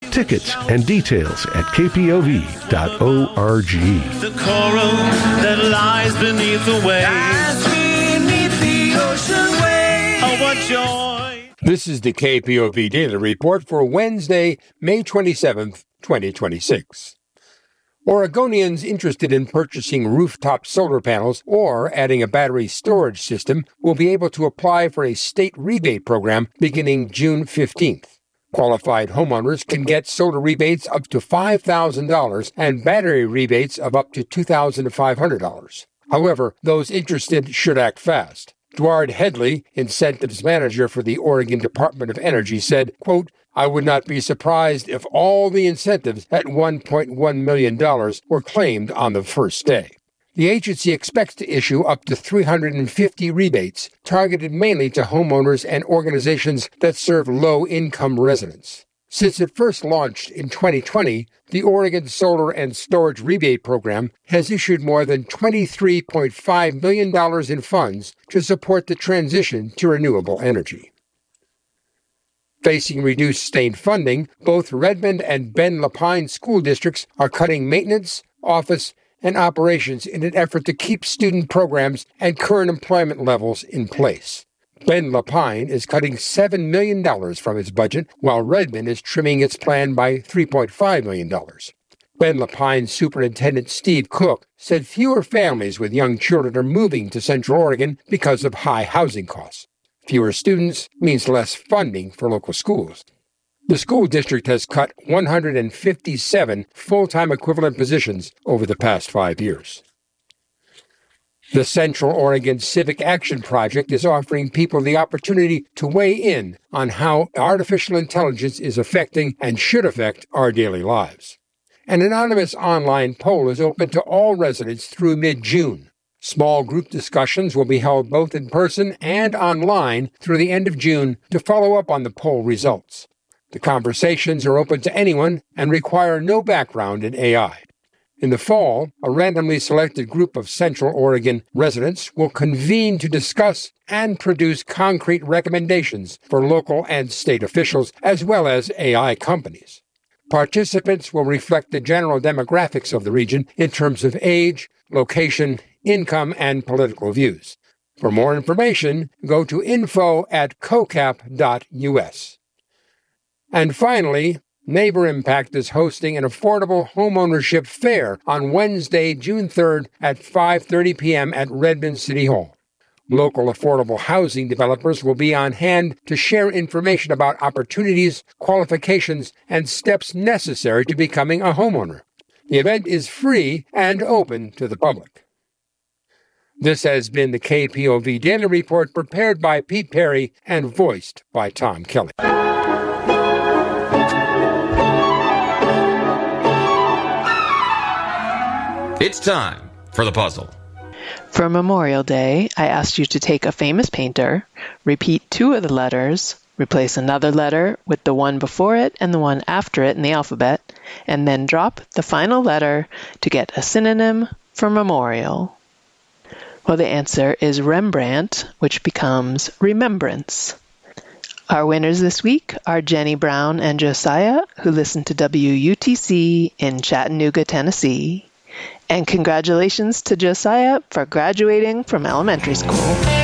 Tickets and details at kpov.org. The coral that lies beneath the waves. Beneath the ocean waves. Oh, what joy. This is the KPOV Daily Report for Wednesday, May 27th, 2026. Oregonians interested in purchasing rooftop solar panels or adding a battery storage system will be able to apply for a state rebate program beginning June 15th. Qualified homeowners can get solar rebates up to $5,000 and battery rebates of up to $2,500. However, those interested should act fast. Dward Headley, incentives manager for the Oregon Department of Energy, said, quote, "I would not be surprised if all the incentives at $1.1 million were claimed on the first day." The agency expects to issue up to 350 rebates, targeted mainly to homeowners and organizations that serve low-income residents. Since it first launched in 2020, the Oregon Solar and Storage Rebate Program has issued more than $23.5 million in funds to support the transition to renewable energy. Facing reduced state funding, both Redmond and Ben Lapine school districts are cutting maintenance, office, and operations in an effort to keep student programs and current employment levels in place. Ben Lapine is cutting $7 million from its budget, while Redmond is trimming its plan by $3.5 million. Ben Lapine Superintendent Steve Cook said fewer families with young children are moving to Central Oregon because of high housing costs. Fewer students means less funding for local schools. The school district has cut 157 full-time equivalent positions over the past 5 years. The Central Oregon Civic Action Project is offering people the opportunity to weigh in on how artificial intelligence is affecting and should affect our daily lives. An anonymous online poll is open to all residents through mid-June. Small group discussions will be held both in person and online through the end of June to follow up on the poll results. The conversations are open to anyone and require no background in AI. In the fall, a randomly selected group of Central Oregon residents will convene to discuss and produce concrete recommendations for local and state officials, as well as AI companies. Participants will reflect the general demographics of the region in terms of age, location, income, and political views. For more information, go to info@cocap.us. And finally, Neighbor Impact is hosting an affordable homeownership fair on Wednesday, June 3rd at 5:30 p.m. at Redmond City Hall. Local affordable housing developers will be on hand to share information about opportunities, qualifications, and steps necessary to becoming a homeowner. The event is free and open to the public. This has been the KPOV Daily Report, prepared by Pete Perry and voiced by Tom Kelly. It's time for the puzzle. For Memorial Day, I asked you to take a famous painter, repeat 2 of the letters, replace another letter with the one before it and the one after it in the alphabet, and then drop the final letter to get a synonym for memorial. Well, the answer is Rembrandt, which becomes remembrance. Our winners this week are Jenny Brown and Josiah, who listen to WUTC in Chattanooga, Tennessee. And congratulations to Josiah for graduating from elementary school.